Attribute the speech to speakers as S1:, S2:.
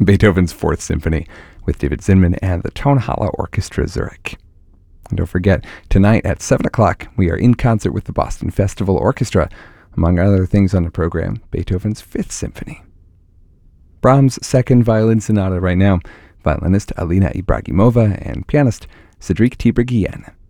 S1: Beethoven's Fourth Symphony with David Zinman and the Tonhalle Orchestra Zurich. And don't forget, tonight at 7 o'clock, we are in concert with the Boston Festival Orchestra. Among other things on the program, Beethoven's Fifth Symphony. Brahms' Second Violin Sonata right now, violinist Alina Ibragimova and pianist Cedric Tiberghien.